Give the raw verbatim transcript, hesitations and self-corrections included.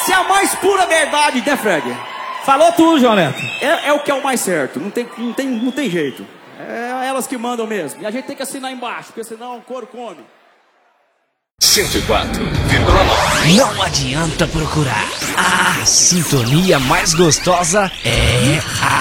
Essa é a mais pura verdade, né, Fred? Falou tudo, João Neto. É, é o que é o mais certo, não tem, não tem, não tem jeito. É elas que mandam mesmo. E a gente tem que assinar embaixo, porque senão o couro come. cento e quatro vírgula nove. Não adianta procurar. A sintonia mais gostosa é a